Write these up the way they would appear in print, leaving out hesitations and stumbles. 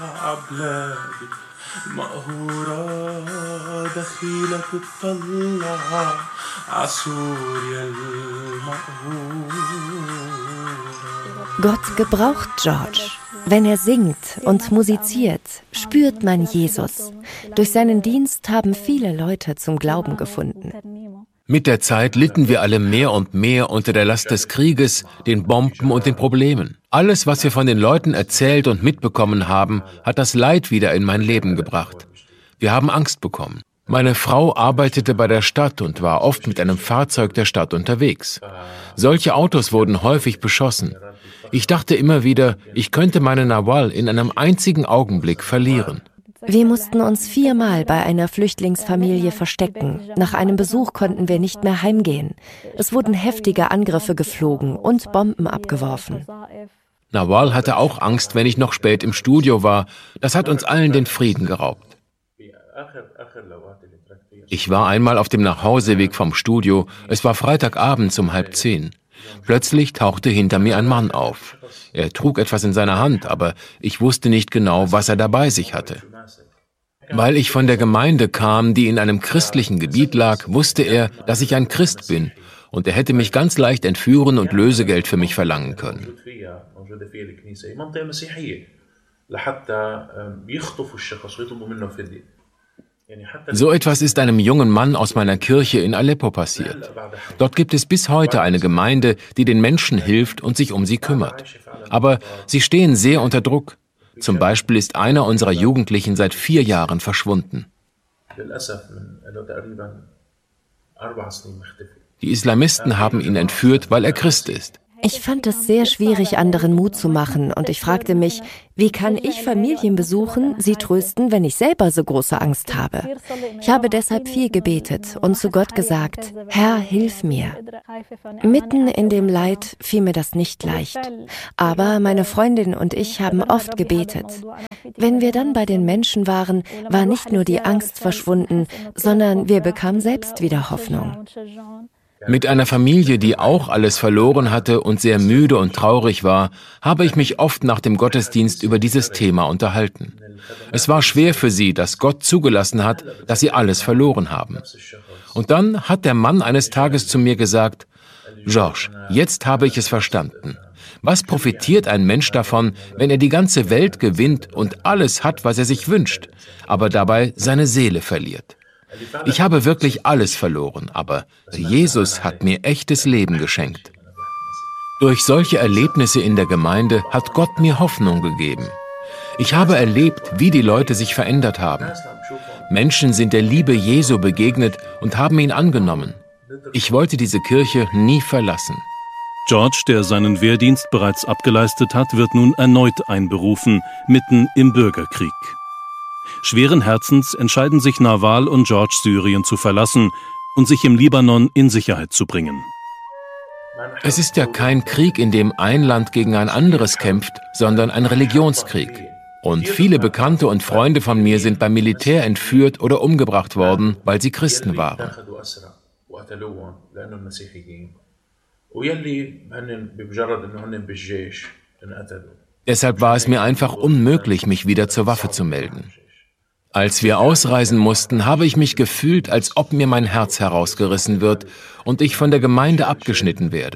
عبلادي مقهورة دخيلة تطلع عسوريا المقهورة. Gott gebraucht George. Wenn er singt und musiziert, spürt man Jesus. Durch seinen Dienst haben viele Leute zum Glauben gefunden. Mit der Zeit litten wir alle mehr und mehr unter der Last des Krieges, den Bomben und den Problemen. Alles, was wir von den Leuten erzählt und mitbekommen haben, hat das Leid wieder in mein Leben gebracht. Wir haben Angst bekommen. Meine Frau arbeitete bei der Stadt und war oft mit einem Fahrzeug der Stadt unterwegs. Solche Autos wurden häufig beschossen. Ich dachte immer wieder, ich könnte meine Nawal in einem einzigen Augenblick verlieren. Wir mussten uns 4-mal bei einer Flüchtlingsfamilie verstecken. Nach einem Besuch konnten wir nicht mehr heimgehen. Es wurden heftige Angriffe geflogen und Bomben abgeworfen. Nawal hatte auch Angst, wenn ich noch spät im Studio war. Das hat uns allen den Frieden geraubt. Ich war einmal auf dem Nachhauseweg vom Studio. Es war Freitagabend um 9:30. Plötzlich tauchte hinter mir ein Mann auf. Er trug etwas in seiner Hand, aber ich wusste nicht genau, was er dabei sich hatte. Weil ich von der Gemeinde kam, die in einem christlichen Gebiet lag, wusste er, dass ich ein Christ bin, und er hätte mich ganz leicht entführen und Lösegeld für mich verlangen können. So etwas ist einem jungen Mann aus meiner Kirche in Aleppo passiert. Dort gibt es bis heute eine Gemeinde, die den Menschen hilft und sich um sie kümmert. Aber sie stehen sehr unter Druck. Zum Beispiel ist einer unserer Jugendlichen seit 4 Jahren verschwunden. Die Islamisten haben ihn entführt, weil er Christ ist. Ich fand es sehr schwierig, anderen Mut zu machen, und ich fragte mich, wie kann ich Familien besuchen, sie trösten, wenn ich selber so große Angst habe? Ich habe deshalb viel gebetet und zu Gott gesagt, Herr, hilf mir. Mitten in dem Leid fiel mir das nicht leicht, aber meine Freundin und ich haben oft gebetet. Wenn wir dann bei den Menschen waren, war nicht nur die Angst verschwunden, sondern wir bekamen selbst wieder Hoffnung. Mit einer Familie, die auch alles verloren hatte und sehr müde und traurig war, habe ich mich oft nach dem Gottesdienst über dieses Thema unterhalten. Es war schwer für sie, dass Gott zugelassen hat, dass sie alles verloren haben. Und dann hat der Mann eines Tages zu mir gesagt, George, jetzt habe ich es verstanden. Was profitiert ein Mensch davon, wenn er die ganze Welt gewinnt und alles hat, was er sich wünscht, aber dabei seine Seele verliert? Ich habe wirklich alles verloren, aber Jesus hat mir echtes Leben geschenkt. Durch solche Erlebnisse in der Gemeinde hat Gott mir Hoffnung gegeben. Ich habe erlebt, wie die Leute sich verändert haben. Menschen sind der Liebe Jesu begegnet und haben ihn angenommen. Ich wollte diese Kirche nie verlassen. George, der seinen Wehrdienst bereits abgeleistet hat, wird nun erneut einberufen, mitten im Bürgerkrieg. Schweren Herzens entscheiden sich Nawal und George, Syrien zu verlassen und sich im Libanon in Sicherheit zu bringen. Es ist ja kein Krieg, in dem ein Land gegen ein anderes kämpft, sondern ein Religionskrieg. Und viele Bekannte und Freunde von mir sind beim Militär entführt oder umgebracht worden, weil sie Christen waren. Deshalb war es mir einfach unmöglich, mich wieder zur Waffe zu melden. Als wir ausreisen mussten, habe ich mich gefühlt, als ob mir mein Herz herausgerissen wird und ich von der Gemeinde abgeschnitten werde.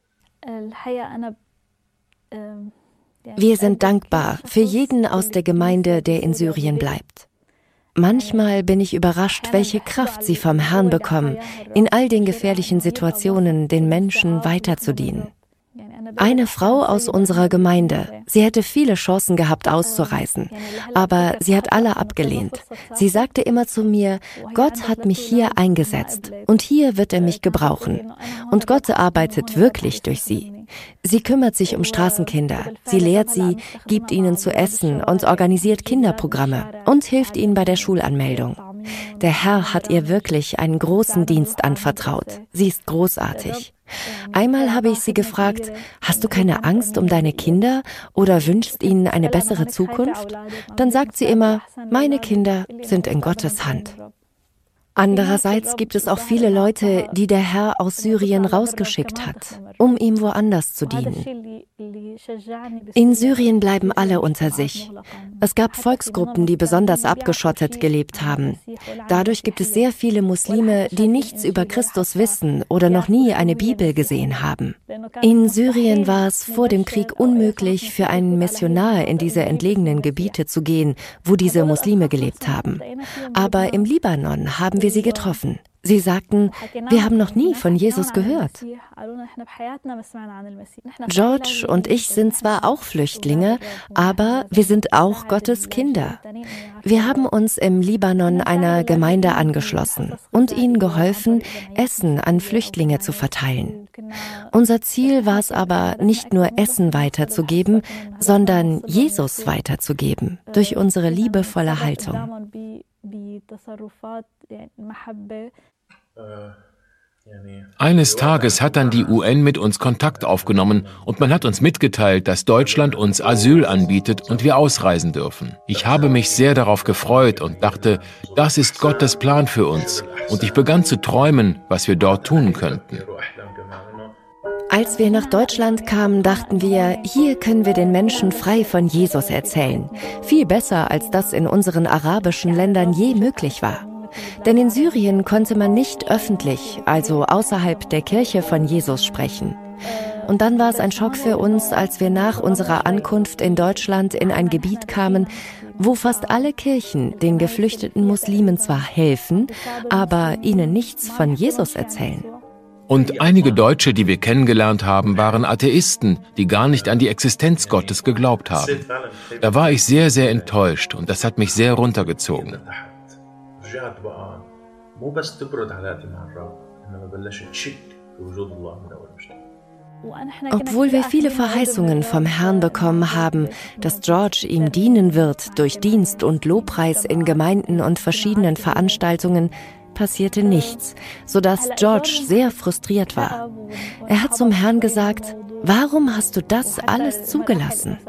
Wir sind dankbar für jeden aus der Gemeinde, der in Syrien bleibt. Manchmal bin ich überrascht, welche Kraft sie vom Herrn bekommen, in all den gefährlichen Situationen den Menschen weiterzudienen. Eine Frau aus unserer Gemeinde, sie hätte viele Chancen gehabt, auszureisen, aber sie hat alle abgelehnt. Sie sagte immer zu mir, Gott hat mich hier eingesetzt und hier wird er mich gebrauchen. Und Gott arbeitet wirklich durch sie. Sie kümmert sich um Straßenkinder, sie lehrt sie, gibt ihnen zu essen und organisiert Kinderprogramme und hilft ihnen bei der Schulanmeldung. Der Herr hat ihr wirklich einen großen Dienst anvertraut. Sie ist großartig. Einmal habe ich sie gefragt, hast du keine Angst um deine Kinder oder wünschst ihnen eine bessere Zukunft? Dann sagt sie immer, meine Kinder sind in Gottes Hand. Andererseits gibt es auch viele Leute, die der Herr aus Syrien rausgeschickt hat, um ihm woanders zu dienen. In Syrien bleiben alle unter sich. Es gab Volksgruppen, die besonders abgeschottet gelebt haben. Dadurch gibt es sehr viele Muslime, die nichts über Christus wissen oder noch nie eine Bibel gesehen haben. In Syrien war es vor dem Krieg unmöglich, für einen Missionar in diese entlegenen Gebiete zu gehen, wo diese Muslime gelebt haben. Aber im Libanon haben wir sie getroffen. Sie sagten, wir haben noch nie von Jesus gehört. George und ich sind zwar auch Flüchtlinge, aber wir sind auch Gottes Kinder. Wir haben uns im Libanon einer Gemeinde angeschlossen und ihnen geholfen, Essen an Flüchtlinge zu verteilen. Unser Ziel war es aber, nicht nur Essen weiterzugeben, sondern Jesus weiterzugeben, durch unsere liebevolle Haltung. Eines Tages hat dann die UN mit uns Kontakt aufgenommen und man hat uns mitgeteilt, dass Deutschland uns Asyl anbietet und wir ausreisen dürfen. Ich habe mich sehr darauf gefreut und dachte, das ist Gottes Plan für uns. Und ich begann zu träumen, was wir dort tun könnten. Als wir nach Deutschland kamen, dachten wir, hier können wir den Menschen frei von Jesus erzählen. Viel besser, als das in unseren arabischen Ländern je möglich war. Denn in Syrien konnte man nicht öffentlich, also außerhalb der Kirche, von Jesus sprechen. Und dann war es ein Schock für uns, als wir nach unserer Ankunft in Deutschland in ein Gebiet kamen, wo fast alle Kirchen den geflüchteten Muslimen zwar helfen, aber ihnen nichts von Jesus erzählen. Und einige Deutsche, die wir kennengelernt haben, waren Atheisten, die gar nicht an die Existenz Gottes geglaubt haben. Da war ich sehr, sehr enttäuscht und das hat mich sehr runtergezogen. Obwohl wir viele Verheißungen vom Herrn bekommen haben, dass George ihm dienen wird durch Dienst und Lobpreis in Gemeinden und verschiedenen Veranstaltungen, passierte nichts, sodass George sehr frustriert war. Er hat zum Herrn gesagt, warum hast du das alles zugelassen?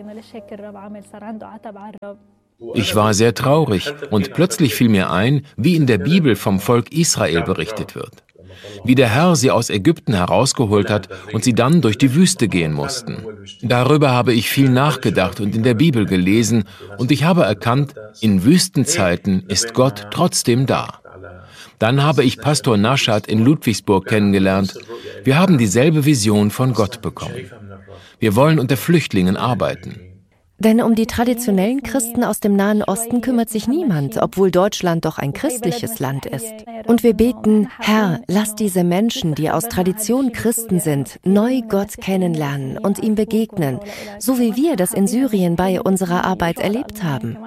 Ich war sehr traurig und plötzlich fiel mir ein, wie in der Bibel vom Volk Israel berichtet wird. Wie der Herr sie aus Ägypten herausgeholt hat und sie dann durch die Wüste gehen mussten. Darüber habe ich viel nachgedacht und in der Bibel gelesen und ich habe erkannt, in Wüstenzeiten ist Gott trotzdem da. Dann habe ich Pastor Naschat in Ludwigsburg kennengelernt. Wir haben dieselbe Vision von Gott bekommen. Wir wollen unter Flüchtlingen arbeiten. Denn um die traditionellen Christen aus dem Nahen Osten kümmert sich niemand, obwohl Deutschland doch ein christliches Land ist. Und wir beten, Herr, lass diese Menschen, die aus Tradition Christen sind, neu Gott kennenlernen und ihm begegnen, so wie wir das in Syrien bei unserer Arbeit erlebt haben.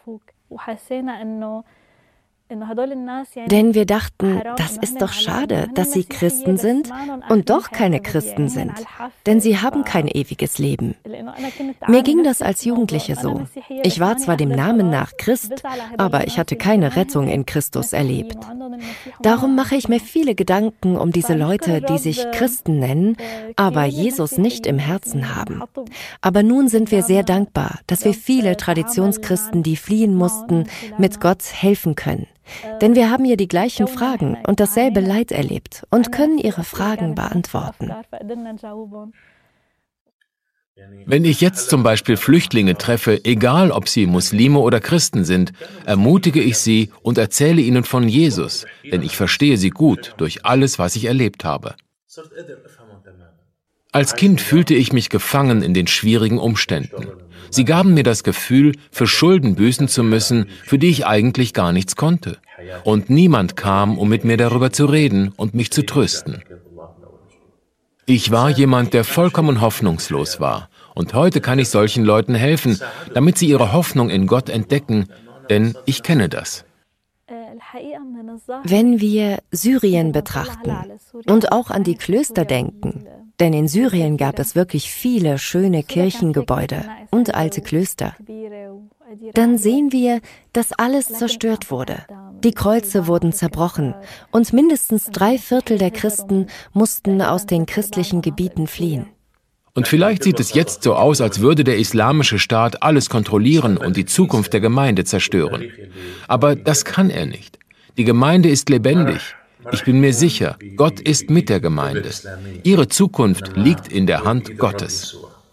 Denn wir dachten, das ist doch schade, dass sie Christen sind und doch keine Christen sind, denn sie haben kein ewiges Leben. Mir ging das als Jugendliche so. Ich war zwar dem Namen nach Christ, aber ich hatte keine Rettung in Christus erlebt. Darum mache ich mir viele Gedanken um diese Leute, die sich Christen nennen, aber Jesus nicht im Herzen haben. Aber nun sind wir sehr dankbar, dass wir viele Traditionschristen, die fliehen mussten, mit Gott helfen können. Denn wir haben hier die gleichen Fragen und dasselbe Leid erlebt und können ihre Fragen beantworten. Wenn ich jetzt zum Beispiel Flüchtlinge treffe, egal ob sie Muslime oder Christen sind, ermutige ich sie und erzähle ihnen von Jesus, denn ich verstehe sie gut durch alles, was ich erlebt habe. Als Kind fühlte ich mich gefangen in den schwierigen Umständen. Sie gaben mir das Gefühl, für Schulden büßen zu müssen, für die ich eigentlich gar nichts konnte. Und niemand kam, um mit mir darüber zu reden und mich zu trösten. Ich war jemand, der vollkommen hoffnungslos war. Und heute kann ich solchen Leuten helfen, damit sie ihre Hoffnung in Gott entdecken, denn ich kenne das. Wenn wir Syrien betrachten und auch an die Klöster denken, denn in Syrien gab es wirklich viele schöne Kirchengebäude und alte Klöster, dann sehen wir, dass alles zerstört wurde. Die Kreuze wurden zerbrochen und mindestens 3/4 der Christen mussten aus den christlichen Gebieten fliehen. Und vielleicht sieht es jetzt so aus, als würde der islamische Staat alles kontrollieren und die Zukunft der Gemeinde zerstören. Aber das kann er nicht. Die Gemeinde ist lebendig. Ich bin mir sicher, Gott ist mit der Gemeinde. Ihre Zukunft liegt in der Hand Gottes.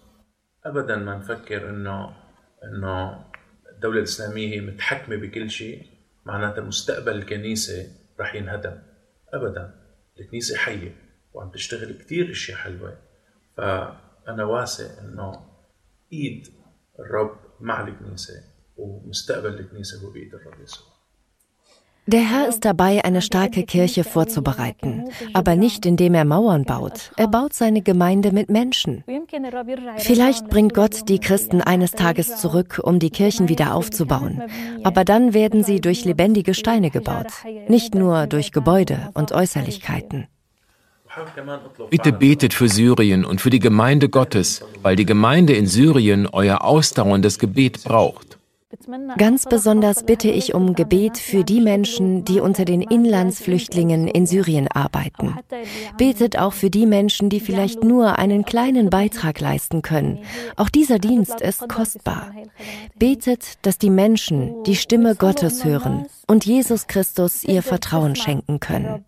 الدولة الإسلامية هي متحكمة بكل شيء معناتها مستقبل الكنيسة رح ينهدم أبدا. الكنيسة حية وعم تشتغل كتير أشياء حلوة، فأنا واثق إنه إيد الرب مع الكنيسة ومستقبل الكنيسة هو بإيد الرب يسوع. Der Herr ist dabei, eine starke Kirche vorzubereiten, aber nicht indem er Mauern baut. Er baut seine Gemeinde mit Menschen. Vielleicht bringt Gott die Christen eines Tages zurück, um die Kirchen wieder aufzubauen. Aber dann werden sie durch lebendige Steine gebaut, nicht nur durch Gebäude und Äußerlichkeiten. Bitte betet für Syrien und für die Gemeinde Gottes, weil die Gemeinde in Syrien euer ausdauerndes Gebet braucht. Ganz besonders bitte ich um Gebet für die Menschen, die unter den Inlandsflüchtlingen in Syrien arbeiten. Betet auch für die Menschen, die vielleicht nur einen kleinen Beitrag leisten können. Auch dieser Dienst ist kostbar. Betet, dass die Menschen die Stimme Gottes hören und Jesus Christus ihr Vertrauen schenken können.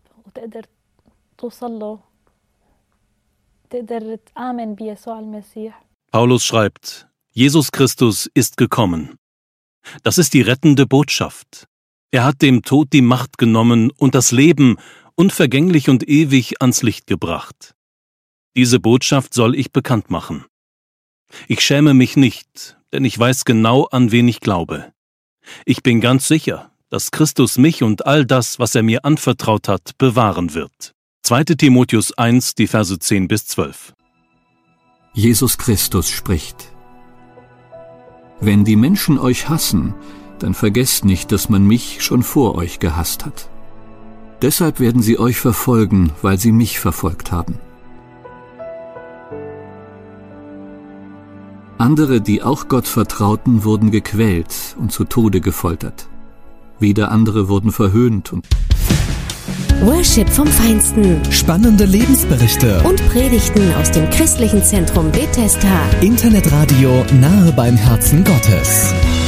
Paulus schreibt, Jesus Christus ist gekommen. Das ist die rettende Botschaft. Er hat dem Tod die Macht genommen und das Leben unvergänglich und ewig ans Licht gebracht. Diese Botschaft soll ich bekannt machen. Ich schäme mich nicht, denn ich weiß genau, an wen ich glaube. Ich bin ganz sicher, dass Christus mich und all das, was er mir anvertraut hat, bewahren wird. 2. Timotheus 1, die Verse 10-12. Jesus Christus spricht: Wenn die Menschen euch hassen, dann vergesst nicht, dass man mich schon vor euch gehasst hat. Deshalb werden sie euch verfolgen, weil sie mich verfolgt haben. Andere, die auch Gott vertrauten, wurden gequält und zu Tode gefoltert. Wieder andere wurden verhöhnt und Worship vom Feinsten. Spannende Lebensberichte und Predigten aus dem christlichen Zentrum Bethesda. Internetradio nahe beim Herzen Gottes.